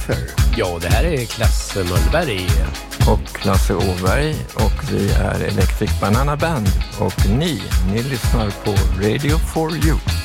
Ja, det här är Klasse Möllberg. Och Klasse Åberg, och vi är Electric Banana Band. Och ni lyssnar på Radio for You.